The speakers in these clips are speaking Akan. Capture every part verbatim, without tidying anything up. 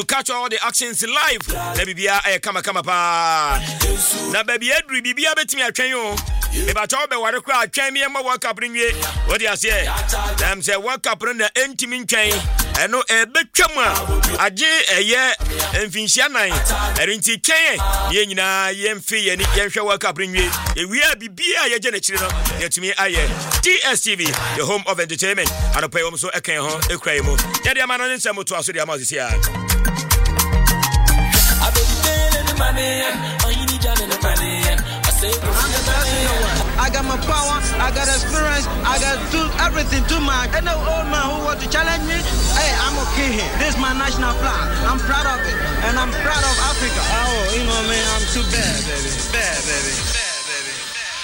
catch all the actions live. Na bibia eh kama kama pa. Na baby Edri bibia betimi atwen yo. Me ba chobe ware kra atwen me ma World Cup nwie. What do you say? Them say World Cup na entimi ntwen. Eno e betwam a age eye mfinhia nan. Erinti twen ye nyina ye mfi ye ni ye hwe World Cup nwie. E wi bibia ye je na chire no. Yetimi aye. T S T V, the home of entertainment. And pay um so eken ho e krai mu. Ya dia man no nsem to aso dia ma sisi a. I got my power, I got experience, I got do everything too much. And the old man who want to challenge me, hey, I'm okay here. This is my national flag. I'm proud of it. And I'm proud of Africa. Oh, you know, man, I'm too bad, baby. Bad, baby. Bad, baby.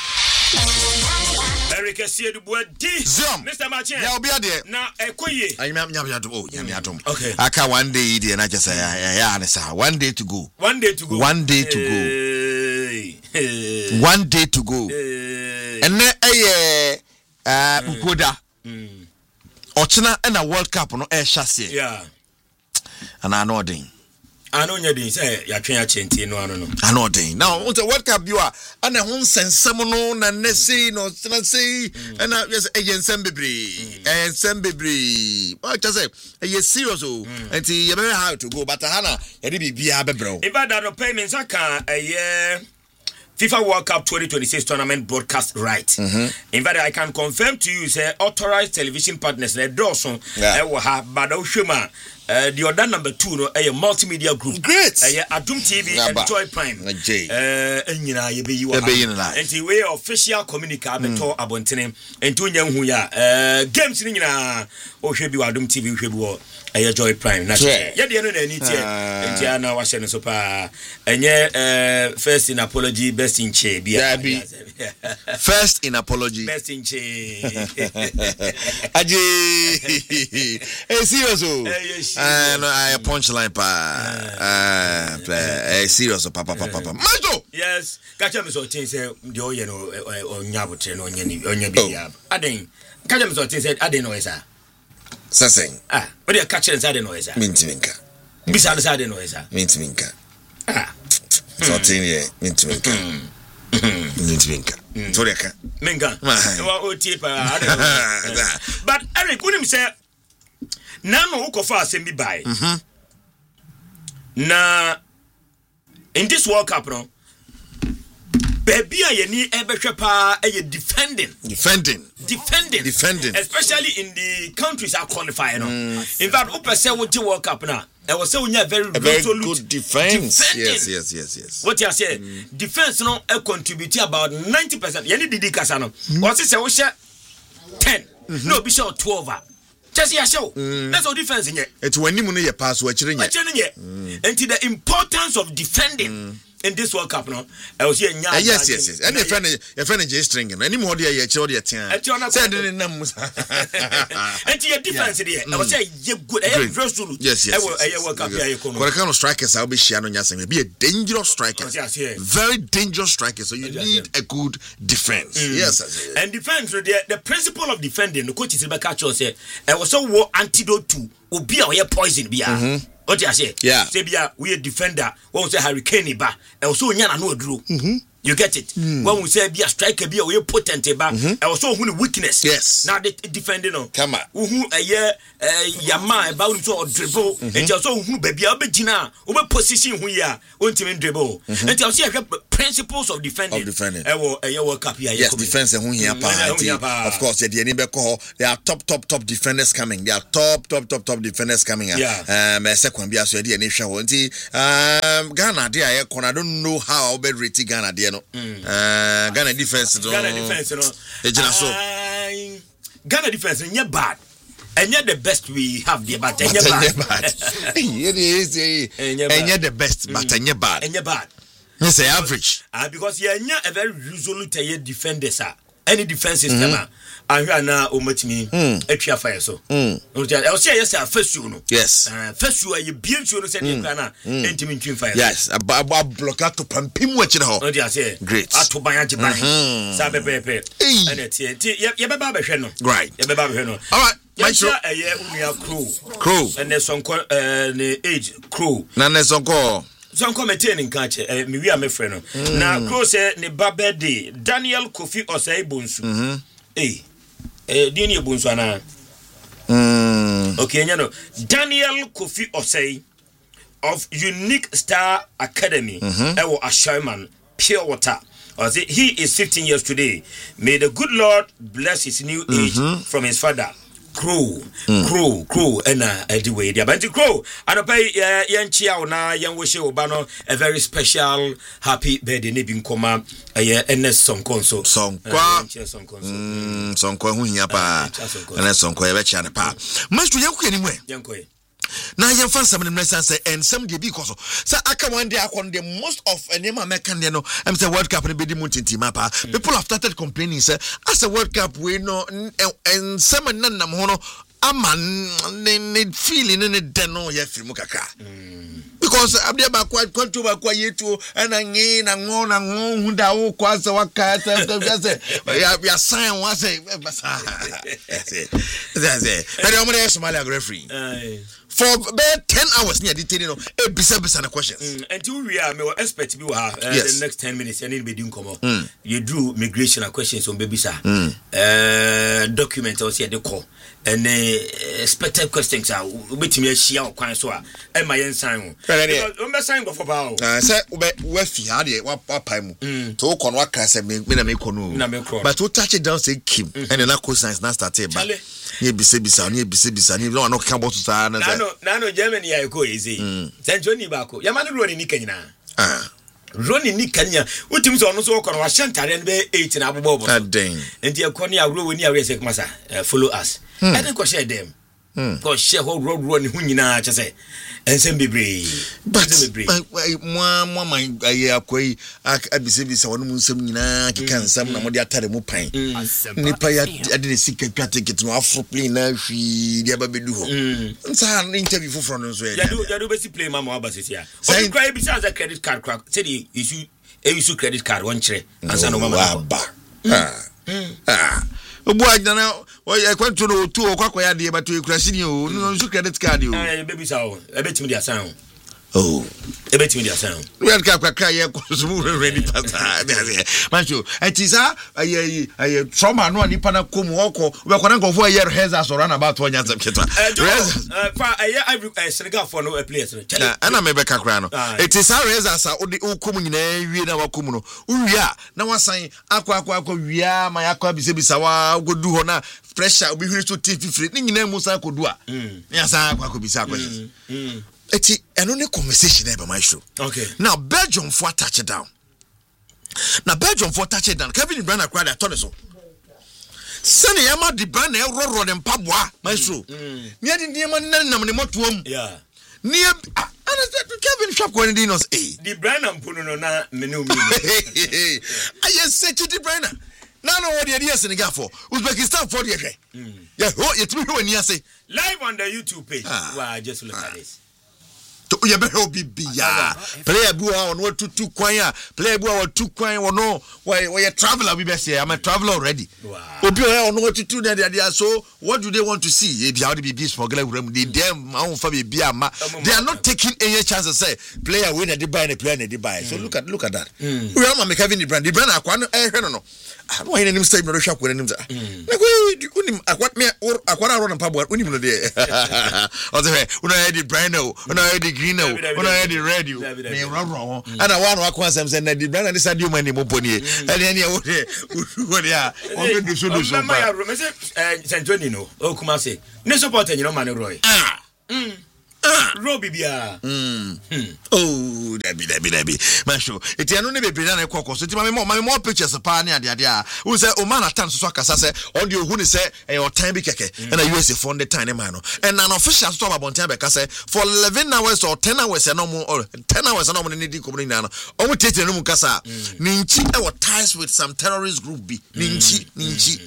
Eric Esie du Boadi. Mister Machin. Yeah, be there. Na ekoye. I am nyam oh, nyam atom. Okay. Aka one day there na just say yeah, yeah, one day to go. One day to go. One day to go. Hey. One day to go. Hey. And then eh uh Mpoda. Mm. Ochina na World Cup no e hyase. Yeah. And I know den. I know you didn't say ya twen achenti no ano no. I know den. Now, on the World Cup you are and a hun sensem no na nesi no na say and yes e yensem bebre. E yensem bebre. What I say? E serious o. Enti you very hard to go but hana e dey bibia bebre. If I don't pay me saka a year FIFA World Cup twenty twenty-six tournament broadcast right. Mm-hmm. In fact, I can confirm to you, say authorized television partners, they Dawson, I will have Badao Shuma, the other number two, no, a multimedia group. Great. Uh, Adum T V and Joy Prime. Uh, and you know, you be you are. And the way official communicate to Abontene and to young who ya games in ya or should be Adum T V, should be a Joy Prime. Yeah, the other need here. And Tiana was in so far. And yeah, first in apology, best in che. First in apology, best in che. Aji, hey, serious, and I punchline pa. Ah, hey, serious, papa, papa, papa. Majo. Yes, catch him so things say the oil no or nyabutre no nyani on your baby. I didn't catch him so things said I didn't know sir. Saseng. Ah, but you catch him inside no sir. Mintiminka. Beside side no sir. Mintiminka. Ah. So thing here, mintiminka. Mintiminka. Toriaka. Minga. Wa otipa. But Eric unim say na no ukofa asem bi bai. Mhm. Na in this World Cup no baby a yeni ebehwe pa e defending defending defending defending especially in the countries are qualifying no. Mm. In fact upese wo the World Cup na e was say unya very very resolute good defense. Defending. Yes yes yes yes what you say mm. defense no e contribute about ninety percent yeni didi kasa no was say wo share ten mm-hmm. No be sure twelve. Just ya show. Mm. That's all defense in here. It's when you no pass what you nye. And the importance of defending mm. in this World Cup no. I was here nya. Yes yes yes. And your friend your friend is string. Any more there you chiro there ten. Say the name. And your defense there. I was say you good. I am very sure. Yes yes. I World Cup here you come. What kind of strikers I will be share no nya be a dangerous striker. Very dangerous striker, so you need a good defense. Mm. Yes. And defense the the principle of defending the coach is be catch us say I was so war antidote to obi a we poison bia. What you say? Yeah. Say bia we a defender. When say hurricane ba, e so nya na no aduro. Mhm. You get it? Mm. When we say be a striker, be a way potent, ba, I also who weakness. Yes. Now the defending on. Come on. Who a year, Yama about to dribble, and also who baby Abegina, over position who ya, won't even dribble. And I'll see principles of defending. Of defending. I will a World Cup here. Yes, defense and who here party. Of course, the Nibeko, there are top, top, top defenders coming. There are top, top, top, top defenders coming. Yeah. Um, second, be as ready and if you want to, um, Ghana, dear, I don't know how I'll be rated Ghana, dear. Mm. Uh, Ghana defense, no. Ghana defense, no. Uh, Ghana defense, and you're bad, and you're the best we have there, but you're bad. It is, and you're the best, but you're bad, and you're bad. It's average. Ah, because you're a very resolute defender, sir. Any defense system, I hear now, oh, much me, a chair fire so. I'll say, yes, first you know. Yes, first you are you being sure to send you Ghana, intimate fire. Yes, a block out to Pampim, what you know. Great. At to buy a Japan, Sabe Pepe, and it's yet, Yababa Sheno. Right, Yababa Sheno. All right. Maestro eye unia crow crow and the sonko eh ne age crow na ne sonko sonko maintain nka che eh mi wi a me frɛ no na crow say ne babede Daniel Kofi Osei Bonsu mhm eh eh di ne Bonsu ana mm okay nyano Daniel Kofi Osei of Unique Star Academy mm-hmm. ewo Asherman Pure Water. Or say he is fifteen years today. May the good Lord bless his new age mm-hmm. from his father. Crow, mm. crow, crow, and uh, anyway, the Banty Crow. And I pay Yan Chia na Yan Wishe Obano a very special happy birthday, Nibin Koma, a year and a song console. Song qua, song console, song qua, who yapa, and a song qua, and a pa. Must you young anyway? Young na yɛn fa nsɛm no say and some dey because so aka one day akon the most of enema American no am say World Cup no be di muntinti mapa people have started complaining say as a World Cup we no and some nanam ho no ama ne feeling ne den no ya firi mu kakra because abia ba kwa kwanto ba kwa yetu ana nyi na ngo na ngo hunda wo kwa se waka se ya ya sign wa say basa say say pero mo dey Somalia referee for about ten hours near the you know a bisa bisa na questions mm. Until we are me expect be uh, yes. The next ten minutes you need be doing come mm. You do migration questions on baby sir mm. uh document or say the call and uh, expected questions are betimi ahia okwan so a e ma yen sign because we be sign go for ba ah say we fi ha de wa pai mu to ko no aka say me na me ko no but to touch it down say kim and na co science na start ba ye bise bisa ni bise bisa ni no kan boto sa na say na no Germany ya ko easy Sanjoni ba ko ya ma no roni ni kanyina ah roni ni kanya utim so no so ko no wa shantare be eight na abobo bo aden enti e ko ni awro woni awre say kuma sa follow us and then ko share them ko share ho ro ro ni hu nyina che say ensem bebre but mo mo man aye akoi abise bisa wono nsem nyina keka nsem na mo de atare mu pan nipa ya ade ne sika twate kit no afro play na hwi de ba bedu ho nsa interview for from nso ya do ya do be si play mama abasisi a o cry bisa as a credit card crack say the issue issue credit card one chere ansa no mama ba ah ah obu ajana o kwanto no tu o kwakoya de ba to ekurasi ni o no su credit card o eh baby sa o e betimi dia san oh e betimi dia san World Cup kwaka ye konsumu ready pasta mancho etisa aye aye trauma no ani pana komu hoko we kwana nkofo aye reheza so run about onya zamketa eh fa aye I Senegal for no players no ana me be kakra no etisa reheza sa odi ukomu nyina wie na wakomu no uwia na wasan akwa akwa akwa wia ma yakwa bisebisa wa godu ho na pressure obi hwiri so T fifty ni nyina mu sa kodu a ya sa akwa akwa bisa akwa mm eti eno ne conversation e be Maestro okay now Belgium for touch it down now Belgium for touch it down Kevin De Bruyne cried at so sene yama De Bruyne e roro dem paboa Maestro ni adi ni ma nanam ne motuom yeah ni ana Kevin shop ko ndi nos eh De Bruyne mpuno no na menu mi aye se De Bruyne na no what the Senegal for Uzbekistan for the hwe yeah ho yetimi hwe ni ase live on the YouTube page wow just look at this to ye be help bia player bu a on what tutu kwan a player bu a what tu kwan wono we we traveler we be say I'm a traveler already obi o on what tutu na dia so what do they want to see e bia the be smuggler room they dem ma fa be bia ma they are not taking any chances say player we na dey buy na player na dey buy so look at look at that we am make Kevin De Bruyne De Bruyne akwa no eh hwe no no I don't want him stay no shop with him na go unim akwa me akwa na ro na pabo unim no dey o say una De Bruyne una De green o una the red you me run run and I want to answer say na De Bruyne na sadio man ni mo boni e any e wo dey wo dey a o be do so do so ba eh Sanjoni no o kuma say ne support anyino man roy ah mm ro bibia mm oh that be that be that be Maestro eti anu ne bebre na ekoko so ti ma me ma me more pictures pa na ade ade a wo say o man atan so so akasa say on the ohu ni say e o time bi keke and a U S A fund the time man no and an official stop about time be ka say for eleven hours or ten hours no mo or ten hours no mo ni di komuni na no o mo tete no mu kasa ni nchi e wo ties with some terrorist group bi ni nchi ni nchi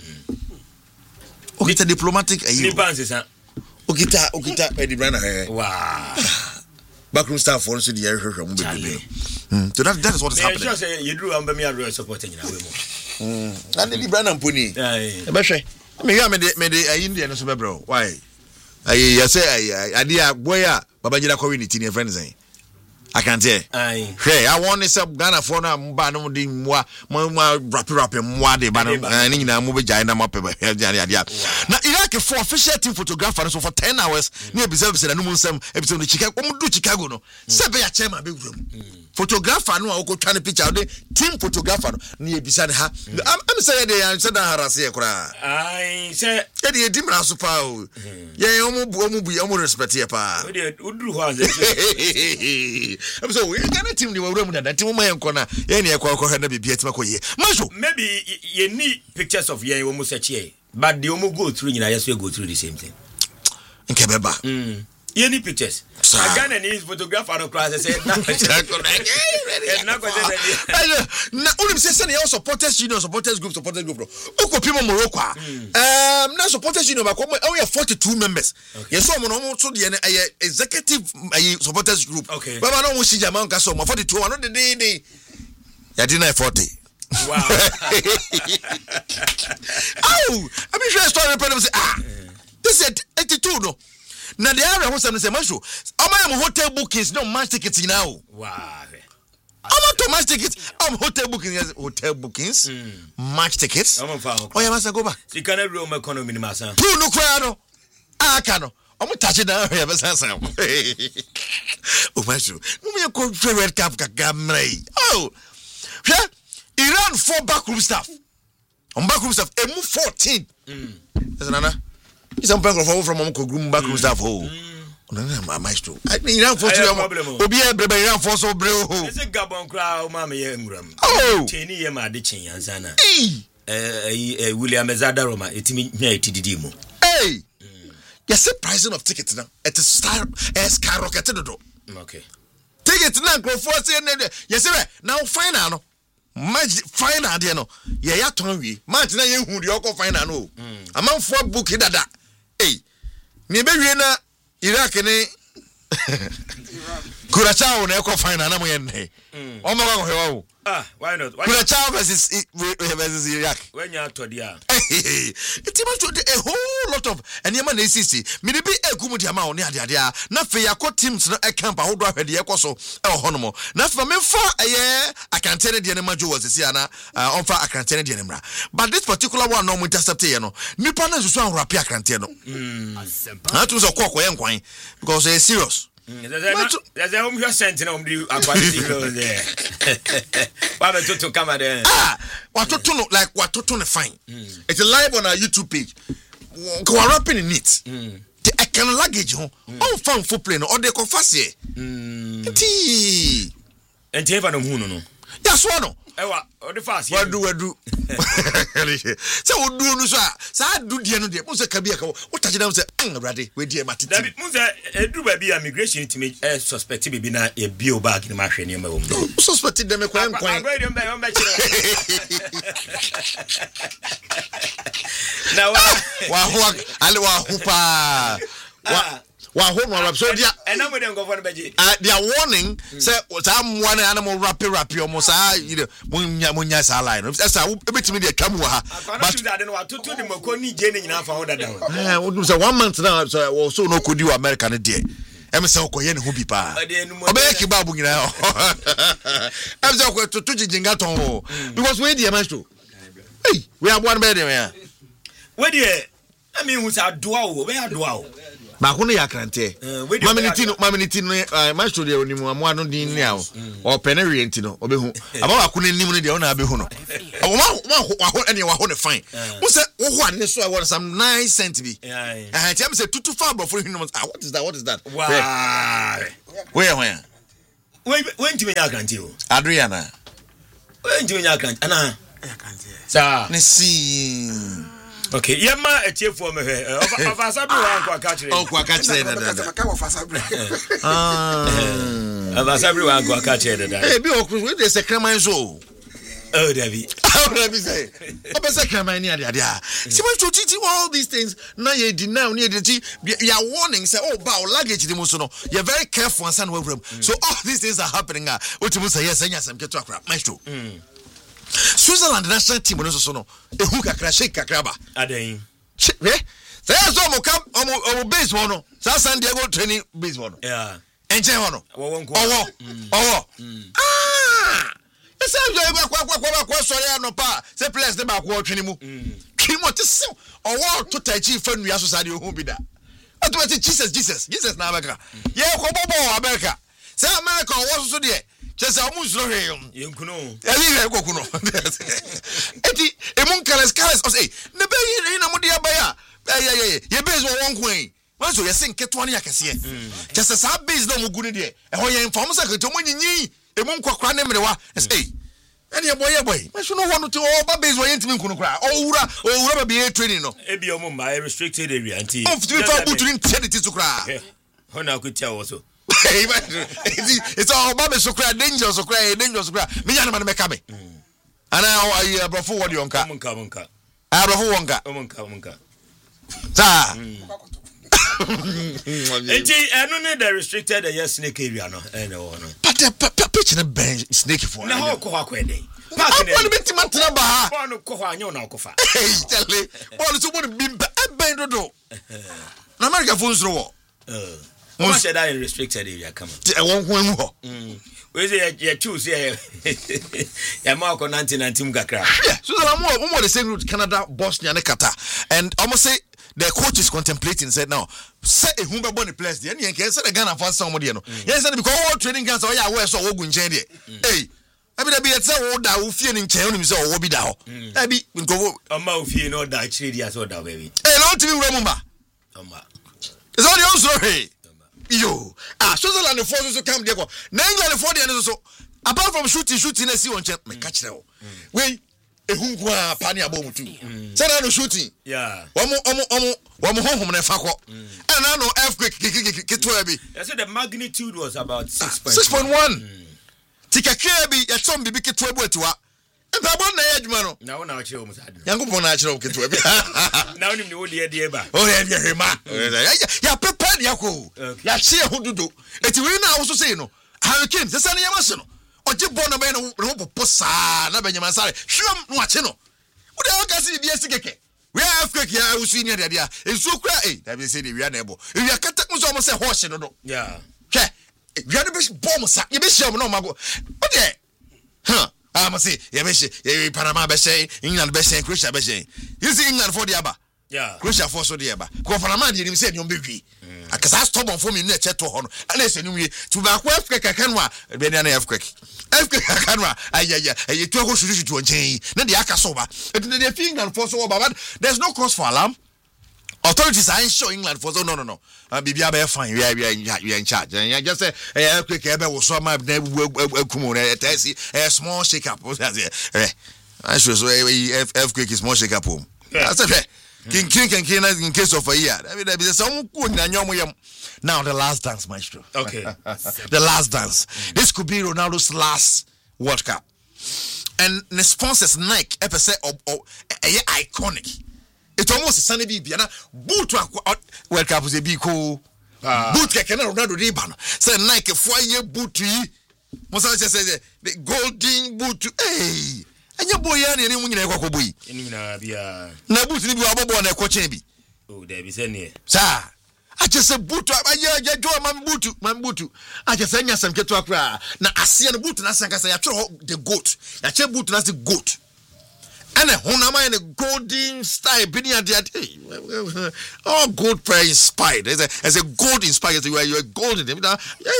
o kita diplomatic ayi ni ban say Okita okita De Bruyne eh wow backroom staff for so the year hwehwe mo bebe mm so that that is what is happening I say you do am be me a support nyina we mo mm and De Bruyne mponi eh e be hwe me ya me de me de India no so be bro why ayi ya say ade a boy a babajira community ne friends eh I can't say. Aye. Hey, I want to say Ghana for na mba no di mwa mwa rap rap mwa de ba no ni nyina mo be jai na mape ba ya ya. Na Iraq for official team photographer so for ten hours na ebize be na no nsem ebize no Chicago mo do Chicago no. Se be ya chairman be wura mu. Photographer no a wo twa ne picture de team photographer no na ebize ne ha. Am say dey am say da harase e kura. Aye, say e dey dim na so pa o. Ye omo bu omo bu omo respect ye pa. We dey udru ho aze. I'm so we gonna team the room that team my corner any ekwa ko na bibia tima ko ye masho maybe you need pictures of ye we must search but they almost go through you yes we go through the same thing nke beba mm you need pictures again and his photographer no class say na na only say say your supporters union supporters group supporters group o pimo Morocco um na supporters union ba ko we have forty-two members yes so mo no so de executive supporters group baba no mo shi jama nka so mo forty-two no de de ya di na forty wow oh I be sure story people say ah this is eighty-two no na the area who say masho am hotel bookings no match tickets now wow I'm to match tickets am hotel bookings hotel bookings mm. match tickets oh yeah masa go back you can room economy ni masa tu no kwa no aka no am touch down here masa sam oh masho no me ko World Cup kagamrai oh yeah Iran four backroom staff on backroom staff emu fourteen mm that's nana some people from from Uncle Groom back staff ho. No no maestro. I Iran for you. Obi e brebe Iran for so bre ho. Ese Gabon kra o ma me ye nguram. Oh. Cheni ye ma de chen yansa na. Eh eh William Ezada Roma etimi nya etididi mu. Hey. You see pricing of tickets now. It is star skyrocketed do. Okay. Tickets now go for say you see now final no. Match final there no. Ye ya ton wi. Match na ye hu de okọ final no. Amanfo book dada. Hey, me be wie na Iraq ni Curacao na eko final na mo yen he. O mo go he wo. Ah, why not? Curacao versus versus Iraq. When you to dia. It must a whole lot of and yema na sisi. Me be egu mu dia ma oni ade ade a. Na fe yakọ teams na e camp ahodo ahwede yakọ so e ho no mo. Na fe me fa eye akantene de ne majo was sisi ana on fa akantene de ne mra. But this particular one no mo intercept ye no. Nipa na susu an rapi akantene no. Mm. Na tu so kokọ ye nkwan because it's serious. There's a home your sent on the aquatic there. Why don't you come there? Ah, what to know like what to know fine. It's live on our YouTube page. Go rapping in it. The I can luggage home. On found for plane or they confess ye. Tea. And Teva no no. That's one. Ewa, o de fast. What do we do? So we do no sir. Sa do dia no dia. Mo se ka bia ka. O touch down say, "Mm, ready. We dia matiti." David, mo se edu ba bia immigration team eh suspect be na e bio bag ni ma hwe ni ma wo. Suspect dem kwa nkwan. Agba dem ba yon ba chira. Na wa wa ho ale wa ho pa. Wa wa ho no so dia and am dem go for beji uh they are warning say some one animal rap rap almost ah you know munya munya sa line say ebetimi dey twam ha but that no atutu di makoni je ni nyina fa ho dada eh we say one month now so so no kodi wa America ne dey em say okoye ne ho bi pa obey ki babu nyina em say okoye tutu jinga ton ho because we dey master hey we are one better man we dey I mean who say adoa o we adoa o ba ko no yakrante maminity no maminity no master dey onimu amwa no din ni awo o pene wienti no obehu aba ba ko nim no dey ona abehu no o ma ma ho ene wa ho ne fine wo say wo ho ane so I want some nine cent bi eh tell me say tutu fa bro for him what is that what is that wow where where when when do you yakrante o Adriana when do you yakrante ana yakrante sa ne si okay, yema etiefo me hwe. Ofa sabre wa kwa ka kire. O kwa ka kire dada. Ka ofa sabre. Ah. Ofa sabre wa kwa ka kire dada. Eh bi o we dey secreman so. Oh, David. Oh, let me say. Oba secreman ni ade ade ah. See when to titi all these things na you deny na you you are warning say oh ba luggage dem so no. You very careful and san we room. So all these things are happening ah. Otimu say yes anya sam keto akra. Maestro. Mm. Switzerland national team no so no ehu kakra shake kakra ba aden eh say so mo kam omo base one no sa San Diego training base one yeah enche hono owo owo owo ah ese yo kwa kwa kwa kwa sori anopa say players dey back wo twene mu kimo te se owo to tachi fa nua so sa de ohun bi da atwati Jesus Jesus Jesus na America ye ko bobo America say America owo so de chese omu zuro he yenkuno eli he kokuno eti emun kales kales o say ne be yi na mo de abaya ye ye ye base wo won kwen wan so ye sin keto ne yakese chese sa base no mu guni de e ho ye inform sa keto mo nyinyi emun kwakra ne mrewa say eni boy boy ma so no wonu te o ba base wo yentimi nkunu kra o wura o wura ba be training no e bi o mo ma restricted area anti of three for boot in ten it to kra hona akutia wo so it's all ba be so kra dangerous so kra dangerous kra me nya na me ka me ana ayi abrofo wo de onka monka monka abrofo wonka monka monka ta enti eno ne the restricted area snake area no ene wo no but the pitch na ben snake for na ho ko akwede park ne bit matna ba ba no ko ho anyo na kofa hey tell me ball so mo bimba e ben dodo na America fo nsoro wo eh mo say that restricted area come e won ko emu ho we say you choose here ya ma ko nineteen ninety mu kakra so that mo mo the same route Canada Bosnia and Qatar and almost say the coach is contemplating said now say a humba body place there and can say the Ghana for somebody no yes because all training camps are ya we so wo gunchen there hey abi da bi say wo da wo fie ni nchen onim say wo bi da ho abi nko ama wo fie no da chiri dia so da baby eh no timi wura mu ba ama is all the so hey yo ah Switzerland for so come there go na England for there so apart from shooting shooting na see on check me catch there we ehunwa pani abomutu say na no shooting yeah omo omo omo omo honhom na fa ko and na no earthquake kikikiki bi I said the magnitude was about six point one tikakira bi ya tom bibi kitwa bu atiwa eba bon na yadwuma no na wona akire omu sadu yankopon na akire kitwa bi na wonim ne wo de de ba o ya de hema ya prepare ya ko ya chie hododo eti we na wo so sei no hurricane se sane ya maso no oje bon na be no no popo saa na benyama sare hwem no ache no wo de wakasi bi esi keke we earthquake ya usu ni de dia ensu kura eh da be say de wi na ebo wi akata mo so mo say horse no do yeah hwe wi na be bomb sa ye be share mo no mago o de ha ah mo say ye be share ye Panama be share England be share Croatia be share you see England for the aba yeah Croatia for so the aba ko Panama de ni say ni on be wi akasa stubborn for me na che to ho no ana ese ni wi to ba ko earthquake kanwa be na earthquake earthquake kanwa ayaya ayi to ko shuju to nchen na de aka so ba it the England for so ba there's no cause for alarm. Authorities are sure England for so no no no. Uh, Bibia be fine. We are we are we are in charge. And just say eh quick ebe wo so ma na kumu na tesi a small shake up. Eh I sure so earthquake is small shake up. That's it. King king can king in case of a year. I mean there be some good na nyom yam. Now the last dance, maestro. Okay. The last dance. This could be Ronaldo's last World Cup. And the sponsors Nike episode of iconic. It almost a sunny baby na boot World Cup was a big cool boot keke na Ronaldo de ban say Nike four year boot yi mo say say the golden boot eh anya boy ya na emu nyina ekwa boy eni nyina bia na boot ni bi abobo na ekwa chen bi oh there be say ne sa I just say boot aye aye jo man boot man boot I just say nya sam keto akra na ase na boot na sanka say ya tro the goat ya che boot na the goat. And a honama in a golden style, Benny and the all gold prayer inspired. As a as a gold inspired, you are you are golden. Yeah,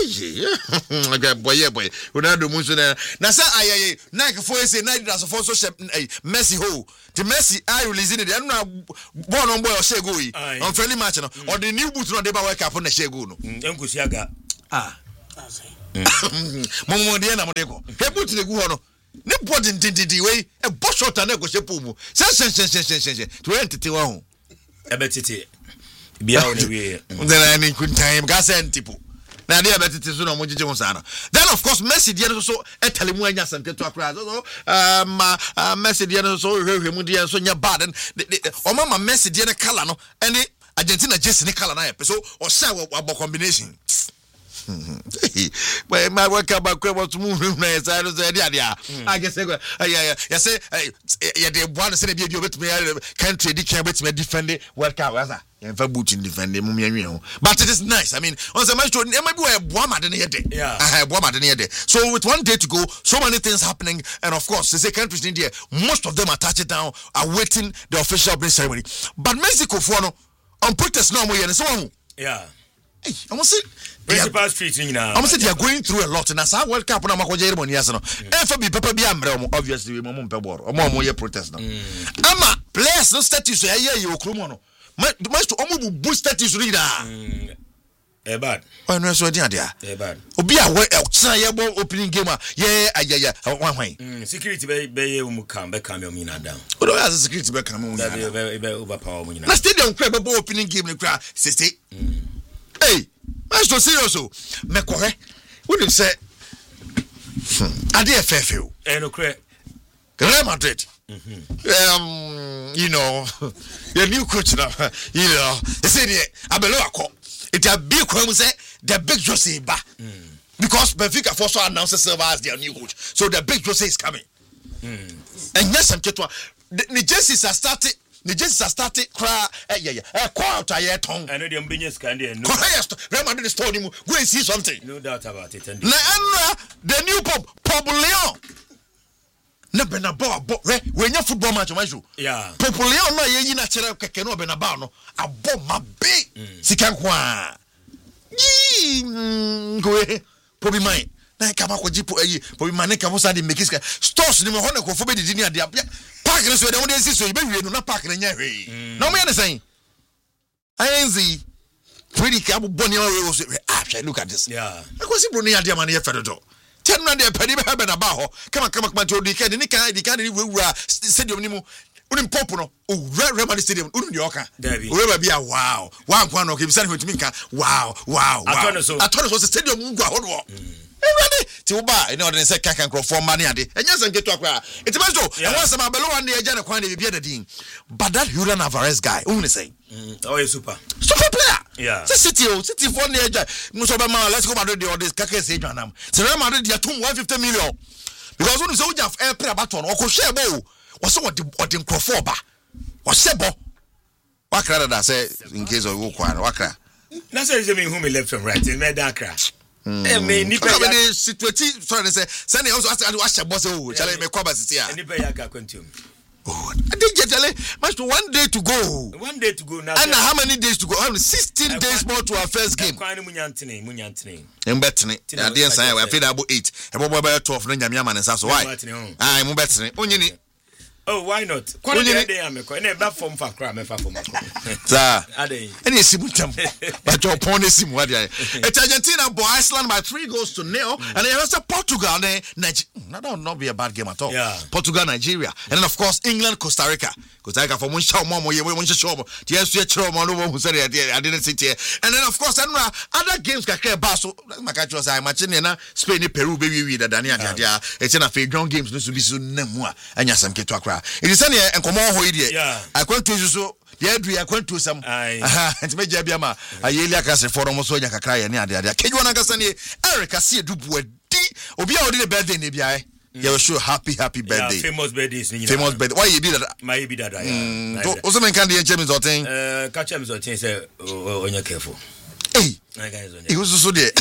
yeah. Okay, boy, yeah, boy. Ronaldo Musuna. Now, sir, I Nike for say night as a for social Messi ho. The Messi I releasing it. I'm not born on boy or share go on friendly match or the new boot on the World Cup on the share go. Enkusiaga. Ah. Momo de na mo de ko. He boot the go no. Ne body ndindi we e bo shot na go shepu mu se se se se se se to entity wa ho e betete bia o ne we ndena ni kuntan ga se ntipo na de e betete so no mo jeje ho sa no then of course Messi de no so e tele mu anya sam keto akra so um Messi de no so hwehwe mu de so nya bad o mama Messi de no color no and Argentina jersey ne color na e so o sha wa combination But my work about was moving. I said, yeah, I guess, yeah, yeah, say, yeah, they want to say, you with me, country, they can't with me defend it. Work out, was I? And for booting defending, but it is nice. I mean, on the match, maybe we have one at the day. Yeah, I have one at the day. So, with one day to go, so many things happening, and of course, the countries in India, most of them are touching down, are waiting the official opening ceremony. But Mexico, for no, on protest no more, and so on. Yeah. Hey, I must say, principal street, you know. I must say they are going through a lot, and as I World Cup, and I'm going to go yes, no. And for me, Papa Biam, obviously, we won't pay war, or more more protest. I'm a place, no status, I hear you, Krumono. Most almost boost status reader. Eh, bad. Oh, no, so dear, dear. Eh, bad. Obia, what opening game, yeah, yeah, yeah, one way. Security bay, bay, come back, come your mina down. What has a security back, come on, overpower. The stadium crab opening game, the crowd, sister. Hey, Master Serioso, Mecore, what you say? I dear Fairfield, and okay, Real Madrid. Um, you know, your new coach now, you know, they say, I below it's a big one, say the big Jose ba because Benfica also announced Silva as their new coach, so the big Jose is coming. And yes, I'm Ketwa, the Jerseys are started. The just started cry, eh, yeah, yeah, a quarter year tongue. I know the ambitious candy and no. Remember the story, go and see something. No doubt about it. And the new Pope, Pope Leon. Never na ball, but when your football match, yeah. Pope Leon, no, ye natural canoe, Benabano, a bomb, my big Sikanqua. Yee, go ahead, Poppy mine. Na kama kwa jipo eyi po mane kama sadi mekiska stores ni me hono ko fobe didi ni ade park no so de won si so e be wie no na park na nya hwe na mo ye ne sen ayenzi pretty ka bo ni we so ah look at this yeah akwasi bro ni ade ma na ye fedo do ten na de padi be ha be na ba ho kama kama kama to di ka ni kan di kan ni wura stadium ni mu unim pop no o Real Madrid stadium unim di oka o ba bia wow wa kwa no ke bi sane hotumi nka wow wow atono so atono so stadium ngwa hodo ready to buy you know they say can can for money ade enya san keto akra it must do and once am abelo one dey na kwan dey bia the din but that Julian Alvarez guy who say oh you super super player yeah city o city for near no so be man let's go Madrid all this kaka say dwanam so Real Madrid dey tum one hundred fifty million because when you say we have air player baton o ko share bo was so what the what the crofo ba was sebo wakra da say in case of go kwan wakra na say me who me left from right in me da kra eh me ni pe ya situation sorry say say na also ask boss o chale me kwa basiti a ni pe ya ka continue oh I did get chale match one day to go one day to go now and how many days to go sixteen days more to our first game kwan ni munyantene munyantene em betene na dey san we after about eight e bobo be twelve no nyame ama ne sa so why ah em betene onyini oh why not kwani dey am ko na ba form fa kra me fa form sa adey any simutam but your opponent simu adey it's Argentina boy Iceland by three goals to nil and then also Portugal then Nigeria that not be a bad game at all yeah. Portugal Nigeria and then of course England Costa Rica Costa Rica for one show more more one show more the S C show more no who said I didn't sit here and then of course and other games kakra ba so maka cho say match na Spain Peru be wi wi da Daniel dia it's na fe young games no so bi so namu a anya sam keto akra it is any enkomo ho ide I kwent to so the adu I kwent to some aha enti meja bia ma ayeli akase forum so nya kakra ye ne ade ade keju na kasa ne Eric ase dubu adi obi a odi ne birthday ne bia eh you show happy happy birthday yeah, famous birthdays ni famous birthday why you be that my be that yeah o so men kan dey chemis otin eh ka chemis otin say onya careful hey he was so there.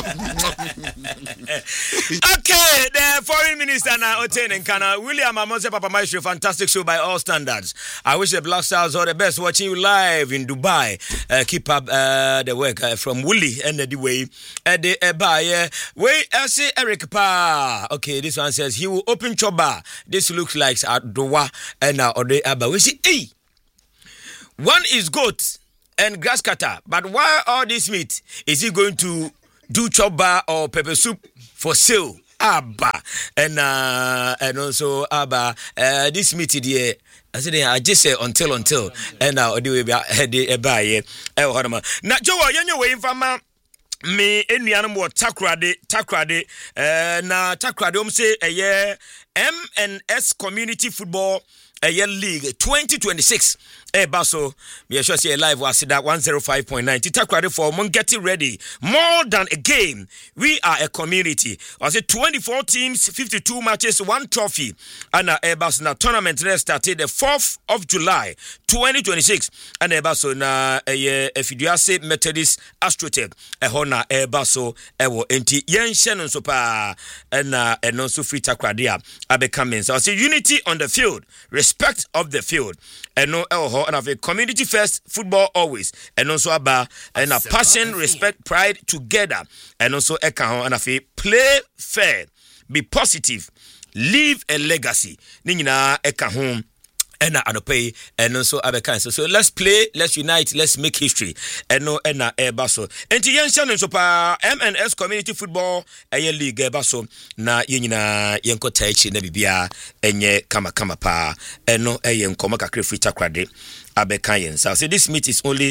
Okay, the foreign minister now Oten and Kana William Amonse Papa Maestro, fantastic show by all standards. I wish the Black Stars all the best watching you live in Dubai. Uh, keep up uh, the work uh, from Willie and the way uh, the uh, by uh, way I say Eric Pa. Okay, this one says he will open Choba. This looks like at Dowa and now uh, Ode Abba. We see hey, one is goat and grass cutter, but why all this meat? Is he going to do choba or pepper soup for sale? Abba and uh, and also Abba uh, this meat here. I said I just say until until and now the way the buy eh hodama. Na Joe yenye we infama me enuanom wo takrade takrade eh na takrade um say eh M and S Community Football A year league twenty twenty-six eh baso me sure say live was that one oh five point nine Titakwade for mon getting ready more than a game we are a community was it twenty-four teams fifty-two matches one trophy and uh, Airbus na tournament started the fourth of July twenty twenty-six and Airbus na eh Efiduase Methodist Astrotech eh na Airbus ewo enti yen hye so pa na eno so free Takwade a abekame so say unity on the field respect of the field eno ewo and have a community first football always and also aba and a passion respect pride together and also eka ho and have a play fair be positive leave a legacy ni nyina eka ho and adope and also abeka so so let's play let's unite let's make history and no and na eba so enti yen hye so pa M N S community football eye league eba so na yen nyina yen ko taichi na bibia enye kama kama pa eno eye nkoma kakre free Takwade abeka yen so this meet is only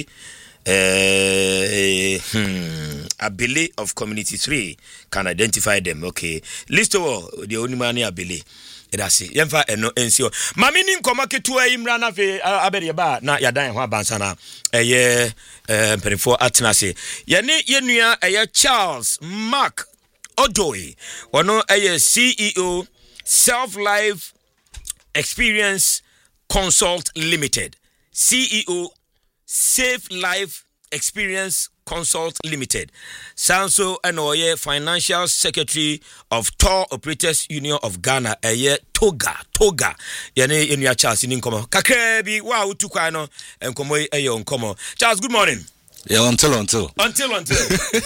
uh, hmm, Abele of community three can identify them okay list of the only man Abele edasi yemfa eno ensio mami ni nkoma ketua imra na fe abere ba na yadan ho abansa na eye mperifo atenase ye ne yenua eye Charles Mark Odoi ono eye C E O Self Life Experience Consult Limited C E O Safe Life Experience Consult Limited. Sanso Anoye Financial Secretary of Tour Operators Union of Ghana. Eye Toga Toga. Yene yenya Charles in komo. Kakrebi wa utukwa no enkomo eye onkomo. Charles, good morning. Yeah, until until until until.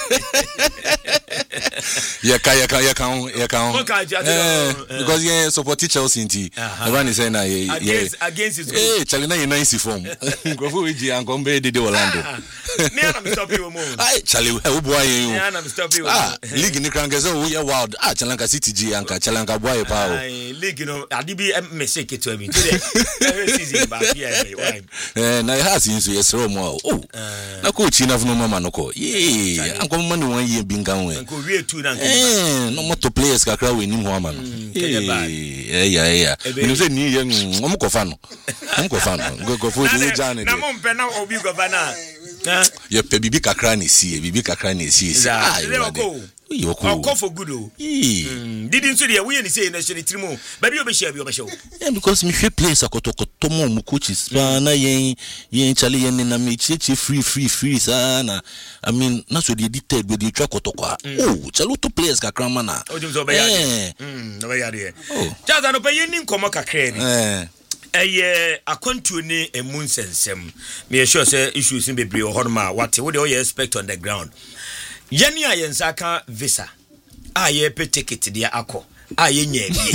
Yeah, ka yeah, ka yeah, ka yeah, ka because yeah, support Chelsea inti. Everyone is saying that yeah, against against his goal. Hey, Charlie na you nice form. Go for Iji and come be the Orlando. Me na me stop you mo. Ai, Charlie, who boy you? Me na me stop you. Ah, league ni kranke so we wild. Ah, Chalanka City G and Chalanka boy pa. Ai, league no, adibi me say ke to me. Today, season back here. Eh, na has inso yes ro mo. Oh. Na ko China no mama no ko. Yeah, anko mama no one year binga we. Anko we two na. Eh, no moto players kakra we nim ho ama no. Eh, yeah, yeah. You say ni ye mo ko fa no. Mo ko fa no. Go go for the journey. Na mo mpe na obi go fa na. Ye pe bibi kakra na sie, bibi kakra na sie. Ah, you go for good. Didn't say we any say na shiri trimo. Baby obi share bi obi show. Yeah, because me fe place akotokoto mo mu coaches pa na yen yen chale yen na me chichi free free free sana. I mean, na so dey detailed we dey try kotoko. Oh, chalo to players kakra mana. Oh, jumzo be yade. Mm, no be yade. Oh. Jaza no pe yen nin komo kakra ni. Eh. Eye akontu ni emu nsensem. Me sure say issues in bebre o horma what we dey expect on the ground. Yeni a yensaka visa. A ye pe ticket dia akọ. A ye nya bi.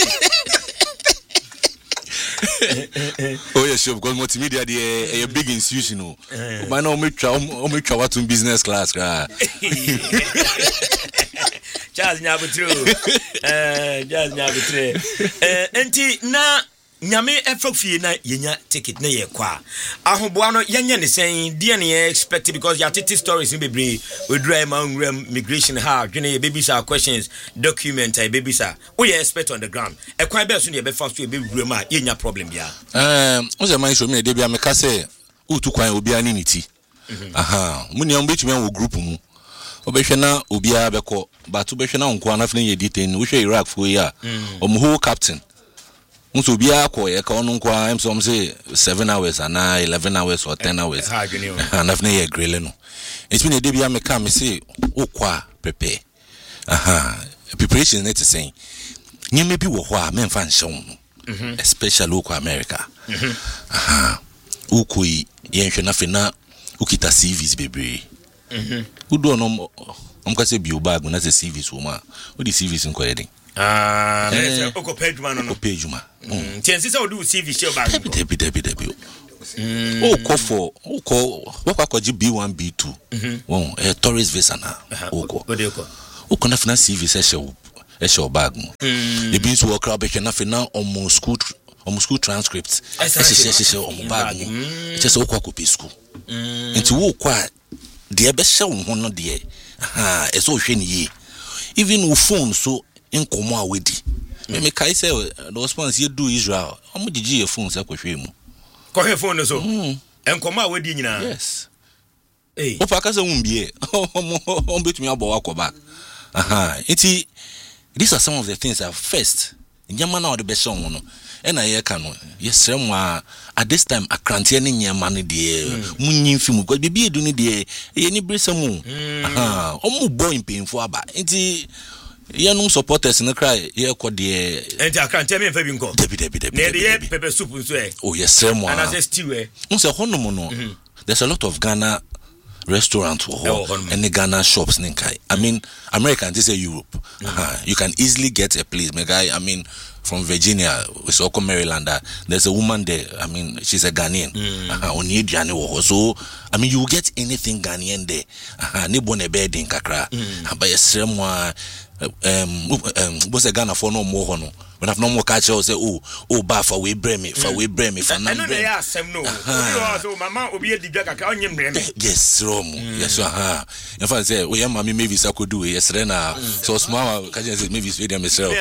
Oh yeah, sure, because multimedia dey a big institution o. But now me try me try what in business class kra. Charles Nyabutru. Eh, Charles Nyabutru. Eh, enti na nyame efofie na yenya ticket na ye kwa ahoboa no yenye ne sen die ne expect because ya titi stories in bebre we drive man migration ha dwene ye baby sa questions document ai baby sa we expect on the ground e kwa be so ne be fast we be wura ma yenya problem bia eh o ze man show me de bia me ka say utu kwan obi ani niti aha muni am betumi an wo group mu obehwe na obi a beko but obehwe na nko anafne ye detain wo hwe Iraq fo ya om whole captain Muso bia ko ye ka onu kwa em so say seven hours and eleven hours or ten hours. And I've never grille no. It's been a day bia me come say o kwa prepare. Aha. Preparation net saying. Nye maybe wo ho a me mfa nhyɛ especially o kwa America. Aha. O koi ye nhwe na fe na ukita C Vs bebre. Mhm. Udo no am ka say bio bag na say C Vs wo ma. O di C Vs nko yedin. Ah, let's go oko page man no. Page man. Mm. Tiensi say o do C V share bag. Debi debi debi. Mm. O ko for o ko wo kwa kwaji B one B two. Mhm. Won eh tourist visa na. O ko. O de ko. O ko na fina C V se share e share bag mo. Mm. E bin so work be na fina on school on school transcripts. E share share on bag mo. E say o kwa copy school. Mm. Nti wo kwa de be share wo no de. Aha, e so hwe ni ye. Even with phone so in komo awedi me me kai say the response you do Israel omo digi your phone say kwhwe mu Kɔhwɛ phone no so. Enkɔma we di nyina. Yes. Hey. Opa ka se wumbie. On betumi abo akɔ back. Aha. Enti these are some of the things that first nyama na ɔde bɛhyɛ wɔn no. Ɛna yɛ ka no. Yɛsrɛ mo a at this time akranteɛ ne nyama no de munyin fi mu. Bibi edu ne de yɛ ni bresa mu. Aha. Ɔmo bɔ impinfo aba. Enti yɛnum supporters no cry yɛkɔ de Enti akranteɛ me mfa bi nkɔ. Debi debi debi. Na yɛ pepper soup nso ɛ. Oh yɛsrɛ mo a. Ana sɛ stew ɛ. Unse hono no. There's a lot of Ghana restaurants or Oh, any Ghana shops in Kai. I mean, American, this is Europe. Uh-huh. You can easily get a place. My guy, I mean, from Virginia, Wisconsin, Maryland. Uh, there's a woman there. I mean, she's a Ghanaian. Uh-huh. So, I mean, you will get anything Ghanaian there. Uh-huh. Ni bone bed in Kakra. But yes, um, um, what's a Ghana for no more hono? When I've no more catch, I'll say, oh, oh, bah, for we breme, for we breme, for I know they are some no. So, Mama will be a digger, I only breme. Yes, Rome. Yes, uh-huh. If I say, we are mammy, maybe I could do it. Yes, Rena. So small, can you say, maybe it's video myself.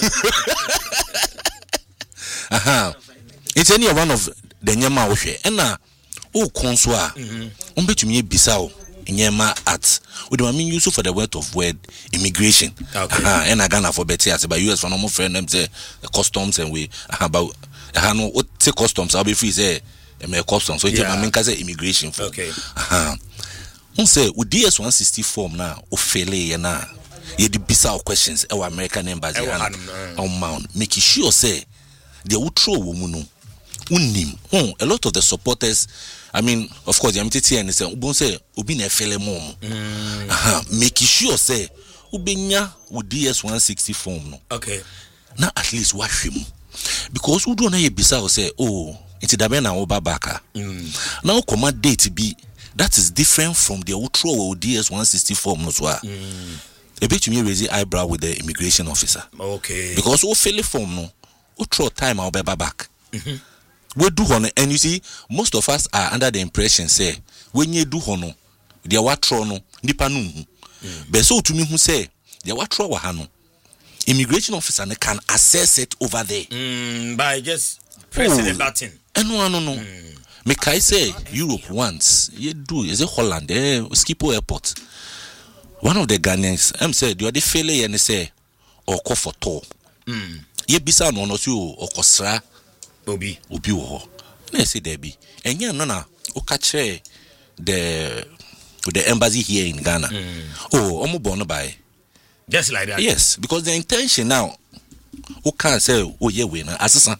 Aha. It's any one of the Nyama Oshe. And now, oh, Consua, um, bet you me Bissau. Nyema at we do mean use for the word of word immigration. Okay. Uh, and I Ghana for better as by U S for normal friend them say the customs and we about I know what say customs I'll be free say me customs so it I mean say immigration for. Okay. Uh-huh. On say with D S one sixty form now o fail ye na ye the bizarre questions our American embassy on mount make sure say they will throw woman unim. Oh, a lot of the supporters I mean, of course, I'm telling you, say, "Ubon say, ubi na fele mom." Aha, make sure say, ubenya with D S one sixty form no. Okay. Now at least wash him, because we don't know bisa say, "Oh, it's the ben na oba baka." Now command date be that is different from the outro or D S one sixty form no so. A bit to me raise eyebrow with the immigration officer. Okay. Because we fill form no, outro time I'll be back. We do hono, and you see, most of us are under the impression say when you do hono, they what trono, nipa no. But so to me who say they what tro wahano. Immigration officer can assess it over there. Mm, by just pressing the button. And no no no. Make I say Europe once, you do is it Holland, eh, Schiphol Airport. One of the Ghanaians, I'm say do they fail and say or call for tour. Mm. Ye bisa no no so or kosra. Obi Obi wo na say there be enya no na o ka kire the the embassy here in Ghana. Mm. Oh omo born by just like that. Yes, because the intention now o can say oh yeah we na asesa.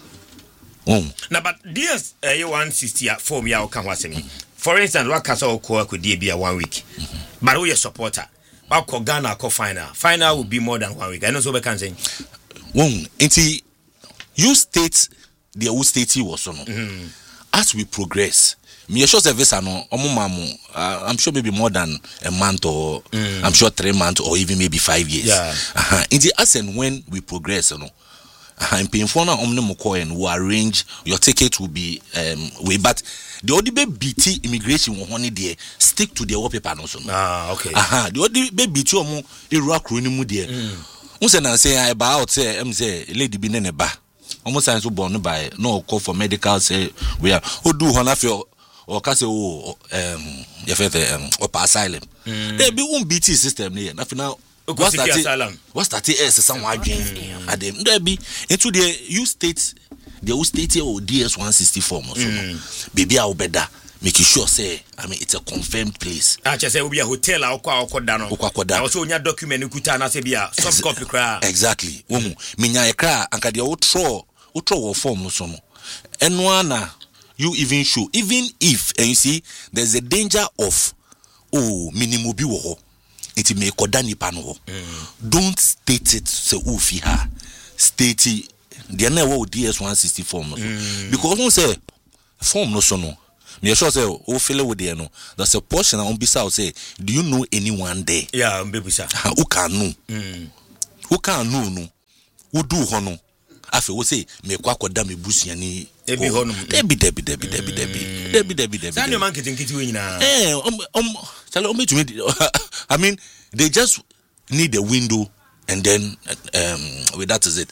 Oh na but D S uh, one sixty form ya o kan wasemi. For instance, what kasa o ko ko die bia one week. Mm-hmm. But we a supporter. Ba ko Ghana ko final. Final will be more than one week. I know so we can say. Won enti you state the whole state was on. Mm-hmm. As we progress, me sure service no omo uh, I'm sure maybe more than a month or mm. I'm sure three months or even maybe five years. Yeah. Uh-huh. In the as and when we progress, you know, I'm paying for now omni moko and will arrange your ticket will be um way, but the only B T immigration will only there stick to the wallpaper no so. Ah, okay. Aha, the only B T omo Iraq runimu there. Unse na say I buy out say em say lady bi ne ba. Almost science born by no call for medical say we are who do honor for or case oh um you feel um or asylum. There be one B T system here. Nothing now. What's that? Asylum. What's that? Is someone dream at them. There be into the you state the U state or D S one sixty form or so. Baby I will better make sure say I mean it's a confirmed place. I just say we be a hotel or kwa kwa dano. Also nya document kuta na say be a soft copy kra. Exactly. Womu minya e kra anka de outro outro form no so no. Enwa na you even show even if and you see there's a danger of oh minimum bi wo ho. It may koda nipa no ho. Don't state it say o fi ha. State the na wo D S one sixty form no so. Because won say form no so no. Me sure say o feel with there no. There's a portion on bisa say do you know anyone there? Yeah, mbebisa. Who can know? Mm. Who can know no? Who do ho no? Afi wo say me kwa koda me busia ni ebi ho no. Debi debi debi debi debi. Debi debi debi. Say no man kiti kiti we nyina. Eh um um tell me to me I mean they just need a window and then um well, that is it.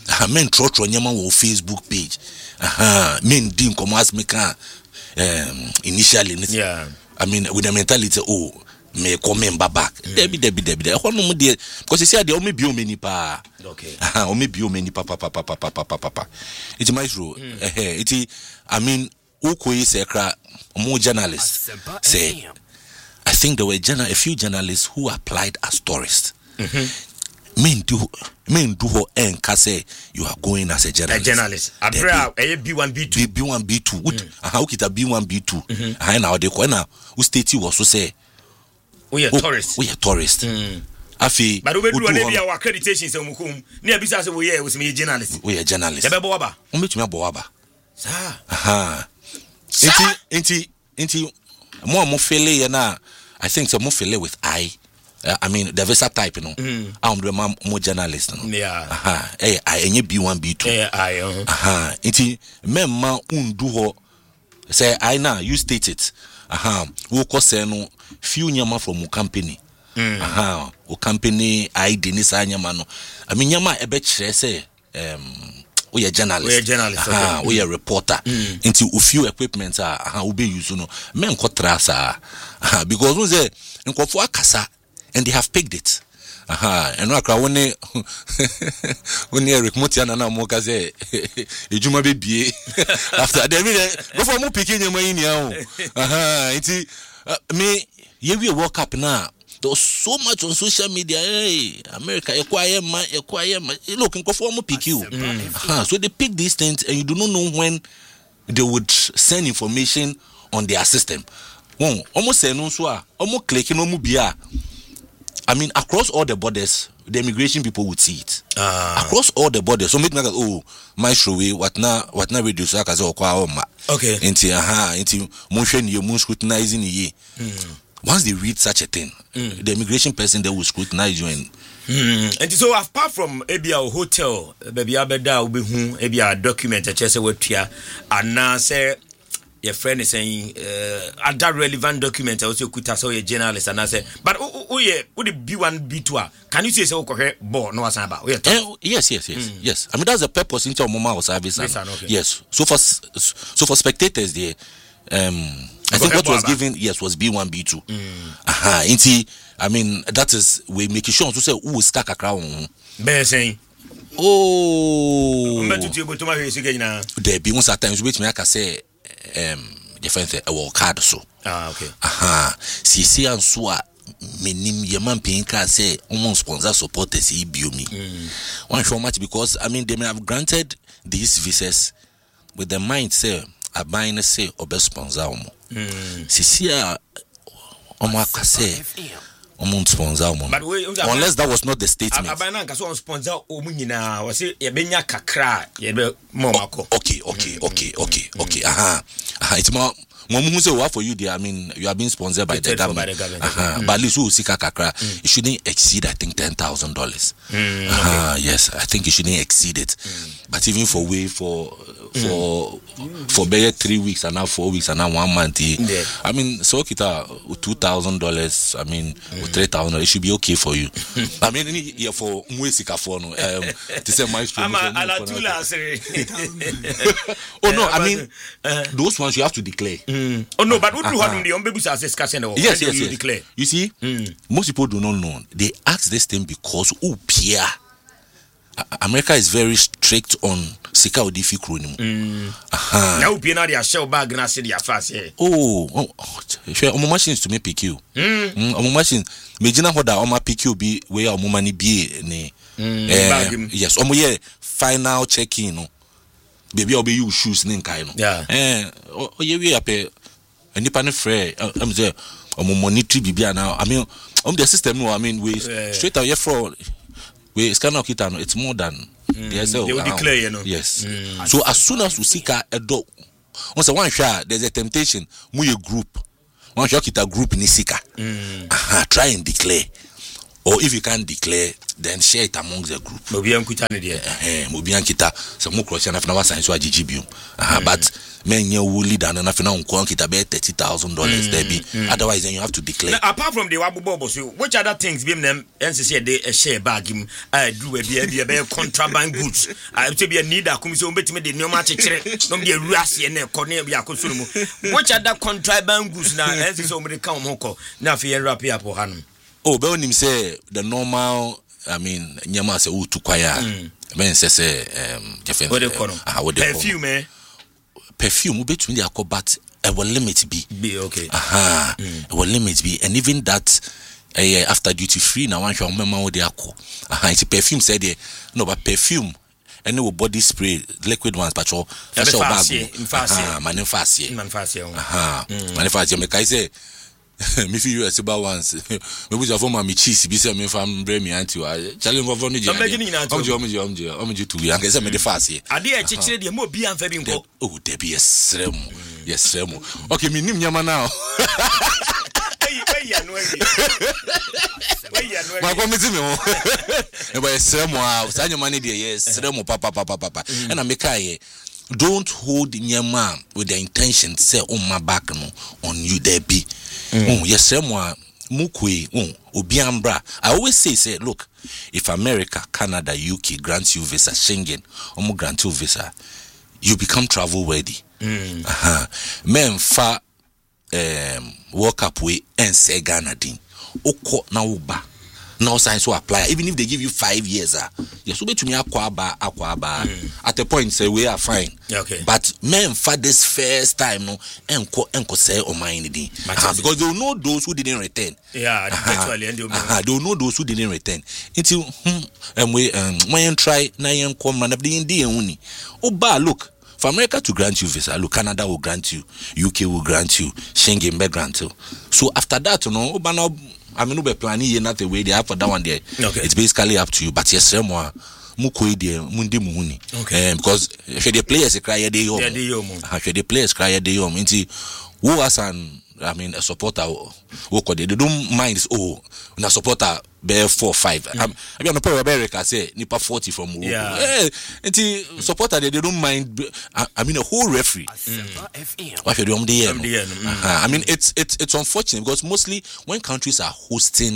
aha men trotro nyama wo Facebook page aha men din come as me can um initially yeah I mean with the mentality oh me come back debi debi debi e hono mu de because you see dey o me bi o many pa okay aha o me bi o many pa pa pa pa pa pa pa pa it's my true eh it I mean who koyi say kra more journalists say I think there were journal a few journalists who applied as tourists. Mm-hmm. Men do men do ho enka say you are going as a journalist. A journalist. Abra a B one B two. B one B two. Aha u kita B one B two. Aha na de ko na u state was so say we are tourists. We are tourists. Afi but we do na be our accreditation say umukum. Na bisa say we are we say journalist. We are journalists. E be bo aba. O metumi abo aba. Sa. Aha. Enti enti enti more more failure na I think so more failure with I uh, I mean the visa type you know mm. I'm the more journalist you know? Yeah aha eh I any B one B two yeah I uh-huh. aha enti memma undu ho say I now you state it aha wo ko say no few nyama from company mm. aha o company I denise nyama no I mean nyama e be kire say um we are journalist. We are journalist. Uh-huh. Okay. We are reporter. Mm. Into a few equipment ah uh, we be use no. Men ko trasa uh, because we say nko for akasa and they have picked it. Aha, and no akra woni woni Eric Motiana na mo ka say ejuma be bie after that go for mo pikin nyama yin ya. Aha, nti me ye we work up now. There was so much on social media. Hey, America, acquire ma, acquire ma. Look, in conform pick you. Uh-huh. So they pick these things, and you do not know when they would send information on their system. One, almost say no so, almost clicking on mobile. I mean, across all the borders, the immigration people would see it. Uh. Across all the borders, so make me like, oh, my show way, what na, what na radio so I can say, oh, okay. Into aha, into motion, you moon scrutinizing ye. Once they read such a thing, mm. the immigration person they will scrutinize you and mm. And so apart from Abia hotel, baby abeda will be who Abia document a chess what here and now say your friend is saying uh other relevant document also could as a journalist and I say but oh yeah would it be one B two can you say so correct bo no was about uh, yes yes yes mm. yes I mean that's the purpose into mama service and, okay. yes so for so for spectators there um I think what was given, yes, was B one B two. Mm. Aha, inti, I mean, that is we make sure to say who is kaka crown. Be saying, oh, there be one times which me I can say, um, different a work card so. Ah, okay. Aha, see, see, and so menim yaman paying car say almost sponsor supporters he bio me. One so much because I mean they may have granted these visas with the mind say a buying say or best sponsor omo. Sisi a omo akase omo sponsor omo. Unless that was not the statement. Abana nka so sponsor omo nyina wo say ye benya kakra ye be momako. Okay, okay, okay, okay, okay. Aha. Aha, it's more Momu say what for you there I mean you are being sponsored by the government. By the government. Uh-huh. Mm. But at least who sika kakra it shouldn't exceed I think ten thousand dollars. Mm, uh-huh. Okay. Yes, I think it shouldn't exceed it. Mm. But even for way for for mm. for better three weeks and now four weeks and now one month yeah. I mean so kita two thousand dollars I mean mm. three thousand it should be okay for you. I mean yeah for mwe sika for no um to say my story. Oh no, I mean uh, those ones you have to declare. Mm. Oh no, but what do you do? On say discussion. Yes, yes, you yes. declare. You see, mm. most people do not know. They ask this thing because oh, Pierre, America is very strict on sika odifi kronim. Aha. Now Pierre na dia shell bag na say dia fast here. Oh, oh, share omo machines to me P Q. Mm. Omo machine, imagine how that omo P Q be where omo money be ne. Yes, omo yeah final check-in no. Baby obe you shoes nin kai no eh o ye we ape anipa ne frɛ am say omo monitor bibia now I mean um the system no I mean we yeah. straight out here for we scan out kita no it's more than mm, the S L they will declare you know yes mm. So as soon as we see ka edo on say one share there's a temptation mu ye group one share kita group ni sika mm. Aha, try and declare or if you can't declare, then share it amongst the group. Mobi Ankita ni dia. Eh, Mobi Ankita. So mo cross na fina wa sign so G G B. Ah, but men ye wo leader na fina unko Ankita be thirty thousand dollars there be. Otherwise then you have to declare. Now, apart from the wabubo so which other things be them N C C dey share bag him I do we be be contraband goods. I say be need akum so betime de nyoma chekere no be ruase na ekone be akosuru mu. Which other contraband goods na N C C so me kan mo ko na fe rap here for hanum. Oh, but when him say the normal, I mean, nyama say who to choir. Men say say um, what they call ah, what they perfume, eh? Perfume. We between the alcohol, but it will limit be. Be okay. Aha, mm. It will limit be, and even that. Uh, after duty free now, one shall remember what they are called. Aha, it's perfume said there. No, but perfume. And no body spray, liquid ones, but all. Fast, ah, manifest. Manifest. Aha, manifest. Me kai say. Me feel you about once. Me buja for my cheese be say me fam bring me anti wa. Challenge go for no je. I'm beginning na to. Omje omje omje omje to we. Anke say me the fast here. Ade e chichire de mo bi anfa bi nko. Oh, there be yesrem. Yesrem. Okay, me nim nyama now. Hey, hey ya no ebi. Hey ya no ebi. Ma ko me ti me ho. E ba yesrem a, sa nyama ne de yesrem papa papa papa. And I make I don't hold nyama with the intention say on my back no on you there be. Mm. Oh, yes, someone mukwe. Oh, obiambra. I always say, say, look, if America, Canada, U K grants you visa, Schengen, or grant you visa, you become travel worthy. Mm. Uh-huh. Men fa um walk up way and say Ghana din. Oko na uba. Now science will apply. Even if they give you five years, ah, yes, we to me aquaba aquaba. At a point, say we are fine. Okay. But men for this first time, no, enko enko say or mind uh, because they will know those who didn't return. Yeah, actually, and uh-huh. They will know those who didn't return. Until hmm, and we um when try na yen come man the Indian uni. Oh, ba look. For America to grant you visa, look, Canada will grant you, U K will grant you, Schengen will grant you. So after that, you know, but now I mean, we planning here not the way they have for that one there. Okay. It's basically up to you. But yes, more mukoi there, mundi muhuni. Okay. Um, because if the players cry they yom, yeah, they yom. If the players cry they yom, into who was an I mean a supporter who could they don't mind oh na supporter bear four five. Mm. I'm I mean on America say nipa forty from Morocco. Yeah. Eh, into supporter they, they don't mind. I, I mean a whole referee. Mm. Why should you um the mm. I mean it's it's it's unfortunate because mostly when countries are hosting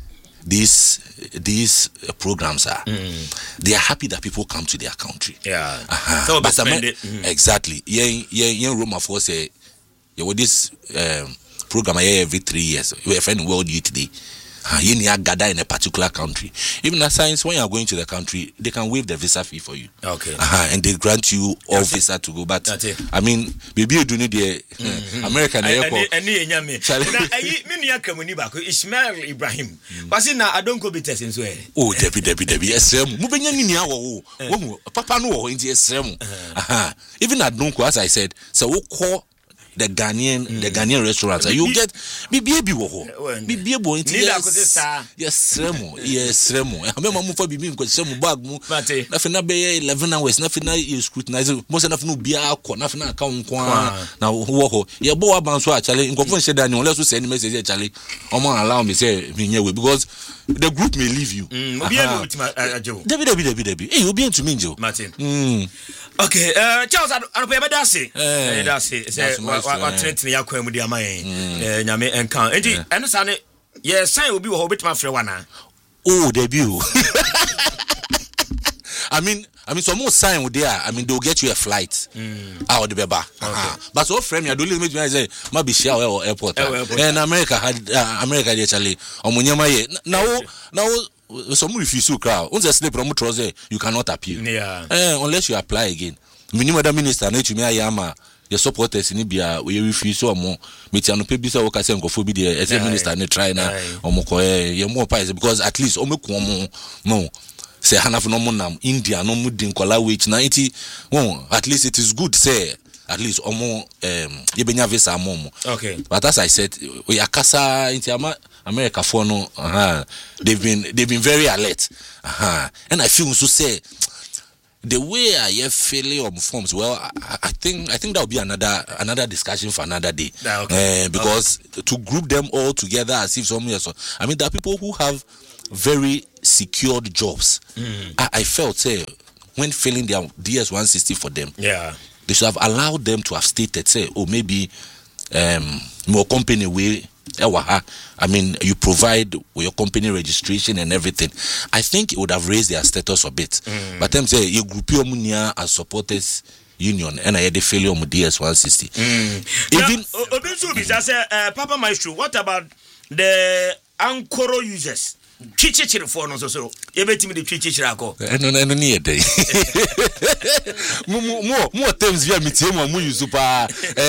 these these uh, programs are mm. they are happy that people come to their country. Yeah. Uh-huh. So but spend it. Mm. Exactly. Yeah, yeah, yeah. Roma for say yeah, with this um, program I hear every three years. We have friend World Youth Day. Uh, you need to gather in a particular country. Even at science, when you are going to the country, they can waive the visa fee for you. Okay. Uh-huh, and they grant you all That's visa it. to go. But That's it. I mean, maybe you do need the uh, American airport. Any any me. Na ayi me nua kamuni ba ko Ismail Ibrahim. But na I don't go be testing so. Oh, Debbie, Debbie, Debbie, esrem. Mu benya ni nia wo wo. Papa no wo nti esrem. Aha. Even at Donko, as I said, so we call the Ghanaian, mm. the Ghanaian restaurants. Mm. You get bibi ebi wo ho. Bibi ebo nti yes. Yes, remo. Yes, remo. I remember mu for bibi nko sremo bag mu. Na fe na be eleven hours na fe na you scrutinize. Mo se na fe no bia akọ na fe na aka nko na wo ho. Ye bo aban so actually nko fun she dan only so send message actually. Omo allow me say me nye we because the group may leave you. Obi ebo ultima ajo. Debi debi debi debi. Eh obi ento me njo. Martin. Mm. Okay, uh Charles anope be da se. Eh da se. Say wa trent ne yakwa mu di amayen. Eh nyame enkan. Enti eno sa ne ye sign obi wo ho betima frɛ wana. Oh, debut. I mean, I mean, some more sign with there. I mean, they'll get you a flight mm. out of the beba. Okay. But so frame you don't let me say, maybe share or airport. And America had uh, America actually. Omunyama ye now now. Some refuse to crowd. Once a slip from trouser, you cannot appeal. Yeah. Eh, unless you apply again. Minimum minister, na to me ayama. Your supporters in Libya, we refuse so more. Meet you no pay bisa work say go be there. As a minister, ne try na. Omo ko eh, you more pies because at least omo ko omo no. Say hanaf no mo nam India no mo din kola wage na iti. Oh, at least it is good say. At least omo um yebenya visa momo. Okay. But as I said, we akasa into America for no uh-huh. they've been they've been very alert. Uh-huh. And I feel so say the way I have feeling of forms, well, I, I think I think that will be another another discussion for another day. Okay. Uh, because okay. to group them all together as if some yes, I mean there are people who have very secured jobs. Mm. I, I felt say when filling their D S one sixty for them, yeah, they should have allowed them to have stated, say, oh, maybe um more company way. I mean, you provide your company registration and everything. I think it would have raised their status a bit. Mm. But them say you group your money as supporters union and I had the failure on D S one sixty. Mm. Even now, say, uh, Papa Maestro, what about the Ankoro users? Chichichiri for no so so. You bet me the chichichiri ako. No no no near day. More more more terms via me team mu use super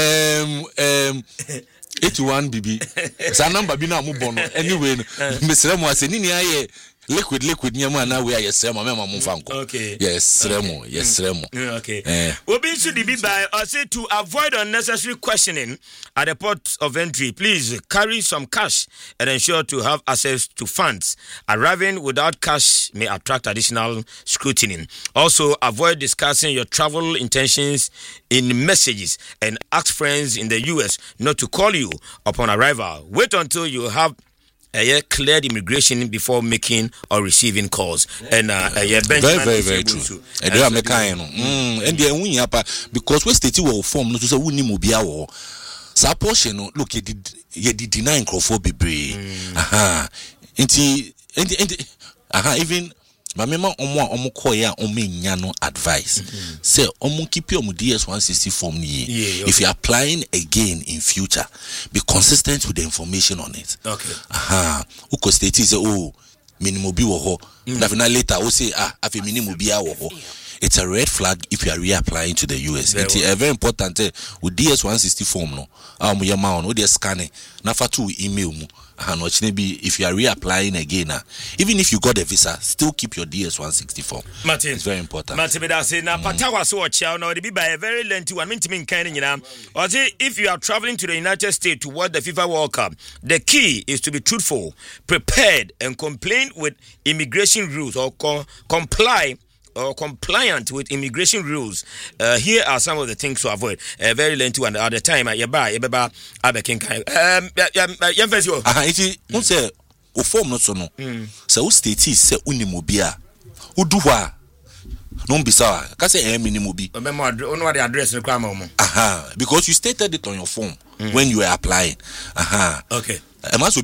um um eighty-one B B. Sa number bi na mu bono. Anyway, me sere mo ase ni ni aye liquid liquid nyama na we aye sere mo me mo fanko. Okay. Yes, Remo. Yes, Remo. Okay. Eh. Obi should be by or say to avoid unnecessary questioning at the port of entry. Please carry some cash and ensure to have access to funds. Arriving without cash may attract additional scrutiny. Also, avoid discussing your travel intentions in messages and ask friends in the U S not to call you upon arrival. Wait until you have a year cleared immigration before making or receiving calls. And uh, a year very, very, very true. And they are making and they are winning up because we state will form no to say we need mobile war. Sa portion look, you did you did deny crophobic. Aha. Inti inti inti aha even but remember omo omo call ya omo nya no advice. Mm-hmm. Say omo keep your D S one sixty form ye. Yeah, okay. If you're applying again in future, be consistent with the information on it. Okay. Aha. Uko state say oh minimum bi wo ho. Na later we say ah afi minimum bi a wo ho. It's a red flag if you are reapplying to the U S. It's well. very important uh, with D S one sixty form no. Um your man no dey scanning. Na fa to email mu. And if you are reapplying again, uh, even if you got a visa, still keep your D S one sixty form. Martin, it's very important. Martin, I say now, Patawa so watch out now. They be by a very lengthy one. Mean to mean kind, you know. Or say if you are traveling to the United States to watch the FIFA World Cup, the key is to be truthful, prepared, and complain with immigration rules or co- comply. Or compliant with immigration rules. Uh, here are some of the things to avoid. A uh, very lengthy one at the time. You buy, you buy, abekin kai. Um, yam first yo. Aha, iti. Un se o form not so no. Se o state se unimobia. U duwa. Non bisa. Ka se e minimobi. Remember, ono the address requirement mo. Aha, because you stated it on your form mm. when you were applying. Aha. Okay. E